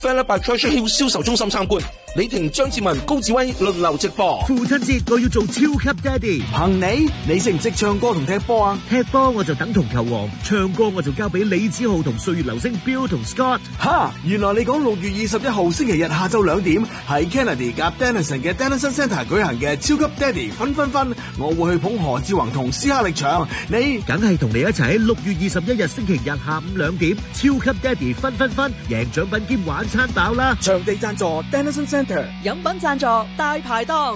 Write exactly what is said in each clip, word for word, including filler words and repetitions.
Fairlight by Treasure Hill 銷售中心參觀，李婷、張志文、高志威輪流直播。 父親節我要做超級爹哋， 憑你，你識唔識唱歌同踢波啊？ 踢波我就等同球王，唱歌我就交俾李子浩同歲月流星 Bill 同 Scott。 哈，原來你講六月二十一號星期日下晝兩點喺 Kennedy 夾 Denison 嘅 Denison Centre 舉行嘅超級爹哋分分分，我會去捧何志宏同斯克力場，你梗係同你一齊喺六月二十一日星期日下午兩點超級爹哋分分分，贏獎品兼玩餐飽啦！ 場地贊助 Denison Centre， 飲品贊助大排檔。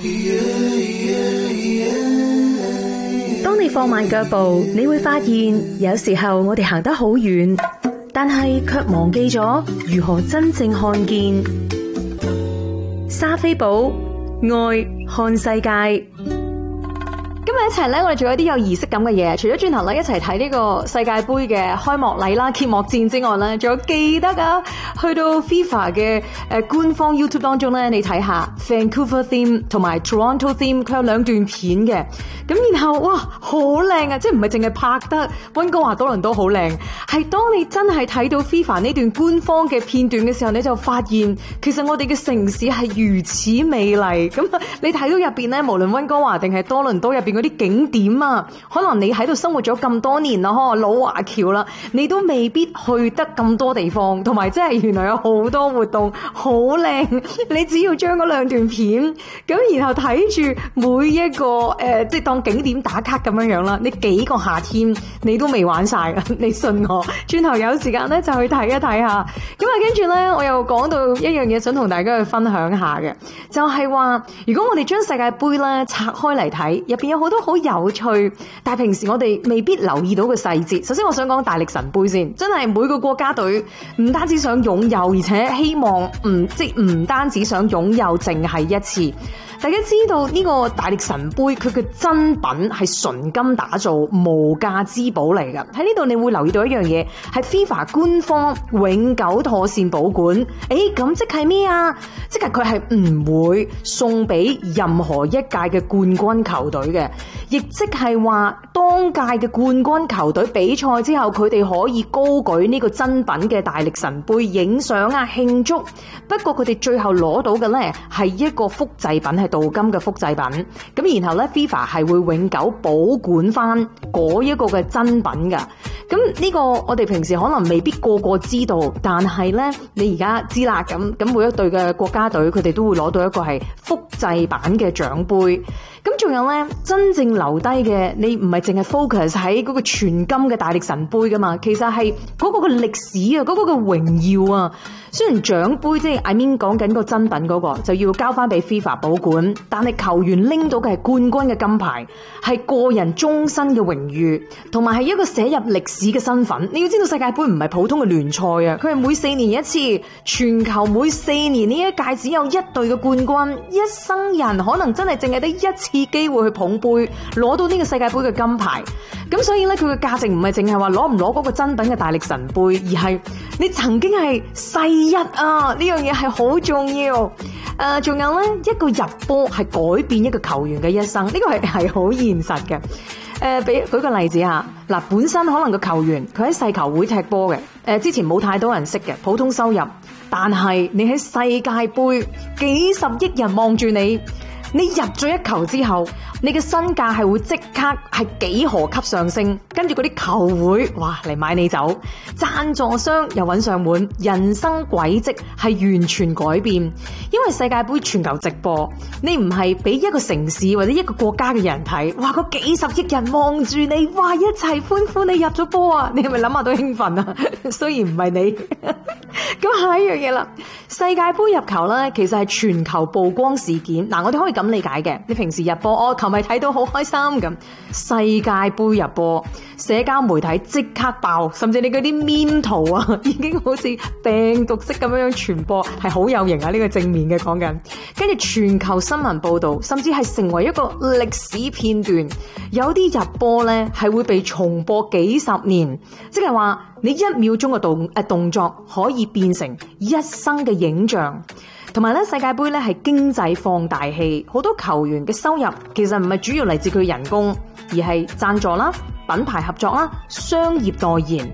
當你放慢腳步，你會發現有時候我哋行得好遠，但係卻忘記咗如何真正看見。莎菲寶愛看世界。今日一齊咧，我哋做一啲有儀式感嘅嘢。除咗轉頭咧一齊睇呢個世界盃嘅開幕禮啦、揭幕戰之外咧，仲有記得啊，去到 FIFA 嘅誒官方 YouTube 當中咧，你睇下 Vancouver theme 同埋 Toronto theme， 佢有兩段片嘅。咁然後哇，好靚啊！即係唔係淨係拍得溫哥華多倫多好靚，係當你真係睇到 FIFA 呢段官方嘅片段嘅時候，你就發現其實我哋嘅城市係如此美麗。咁你睇到入邊咧，無論溫哥華定係多倫多入邊嗰啲景點啊，可能你喺度生活咗咁多年啦，嗬，老華僑啦，你都未必去得咁多地方，同埋即係原來有好多活動，好靚。你只要將嗰兩段片咁，然後睇住每一個誒、呃，即係當景點打卡咁樣樣啦。你幾個夏天你都未玩晒噶，你信我。轉頭有時間咧就去睇一睇下。咁啊，跟住咧我又講到一樣嘢，想同大家去分享下嘅，就係、是、話如果我哋將世界盃咧拆開嚟睇，入邊有好多好有趣，但係平時我哋未必留意到嘅細節。首先我想講大力神盃先，真係每個國家隊唔單止想擁有，而且希望唔即係唔單止想擁有，淨係一次。大家知道呢個大力神盃佢嘅真品係純金打造，無價之寶嚟㗎。喺呢度你會留意到一樣嘢，係 FIFA 官方永久妥善保管。誒，咁即係咩啊？即係佢係唔會送俾任何一屆嘅冠軍球隊嘅，亦即係話當屆嘅冠軍球隊比賽之後，佢哋可以高舉呢個真品嘅大力神盃影相啊慶祝。不過佢哋最後攞到嘅呢係一個複製品，係鍍金嘅複製品。咁然後呢 FIFA 係會永久保管翻嗰一個嘅真品㗎。咁呢個我哋平時可能未必個個知道，但係呢，你而家知啦。咁咁每一隊嘅國家隊佢哋都會攞到一個係複製版嘅獎盃。咁仲有呢，真正留低嘅，你唔係淨係 focus 喺嗰個全金嘅大力神盃噶嘛，其實係嗰個嘅歷史啊，嗰、嗰個嘅榮耀啊。雖然獎盃即係 I mean 講緊個真品嗰、嗰個就要交翻俾 FIFA 保管，但係球員拎到嘅係冠軍嘅金牌，係個人終身嘅榮譽，同埋係一個寫入歷史嘅身份。你要知道世界盃唔係普通嘅聯賽啊，佢係每四年一次，全球每四年呢一屆只有一隊嘅冠軍，一生人可能真係淨係得一次機會去捧杯，攞到呢個世界盃嘅金牌。咁所以咧，佢嘅價值唔係淨係話攞唔攞嗰個真品嘅大力神盃，而係你曾經係世一啊！呢樣嘢係好重要。誒、呃，仲有咧，一個入波係改變一個球員嘅一生，呢、這個係係好現實嘅。誒、呃，俾舉個例子吓，嗱，本身可能個球員佢喺細球會踢波嘅，誒、呃，之前冇太多人識嘅，普通收入，但係你喺世界盃幾十億人望住你。你入咗一球之後，你嘅身價係會即刻係幾何級上升，跟住嗰啲球會哇嚟買你走，贊助商又揾上門，人生軌跡係完全改變。因為世界盃全球直播，你唔係俾一個城市或者一個國家嘅人睇，哇，嗰幾十億人望住你，哇，一齊歡呼你入咗波啊！你係咪諗下都興奮啊？雖然唔係你，咁下一樣嘢啦，世界盃入球咧，其實係全球曝光事件。嗱，我哋可以咁理解嘅，你平時入波，我球迷睇到好開心咁。世界盃入波，社交媒體即刻爆，甚至你嗰啲面圖啊，已經好似病毒式咁樣樣傳播，係好有型啊！呢個正面嘅講緊，跟住全球新聞報道，甚至係成為一個歷史片段。有啲入波咧係會被重播幾十年，即係話你一秒鐘嘅動誒動作可以變成一生嘅影像。同埋咧，世界盃咧係經濟放大器，好多球員嘅收入其實唔係主要嚟自佢人工，而係贊助啦、品牌合作啦、商業代言。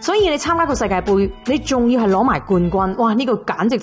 所以你參加個世界盃，你仲要係攞埋冠軍，哇！呢、這個簡直